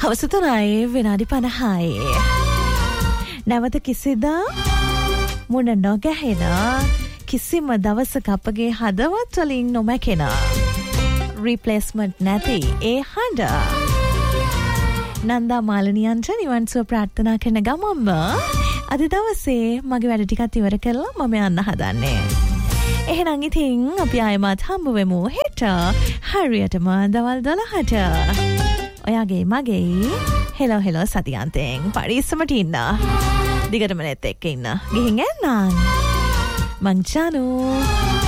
හවස 3යි විනාඩි 50යි. නැවත කිසිදා මුණ නොගැහෙන කිසිම දවසක අපගේ හදවත් වලින් නොමැකෙන රිප්ලේස්මන්ට් නැති ඒ හඬ නන්දා මාලනියන්ට නිවන් සුව ප්‍රාර්ථනා කරන ගමම්ම අද දවසේ මගේ වැඩ ටිකත් ඉවර කරලා මම යන්න හදන්නේ. එහෙනම් ඉතින් අපි ආයෙමත් හම්බ වෙමු හෙට හරියටම දවල් 12ට. ඔයාගේ මගේ හෙලෝ සතියන්තෙන් පරිස්සමට ඉන්න. දිගටම net එක්ක ඉන්න. ගිහින් එන්නම්. මං චානු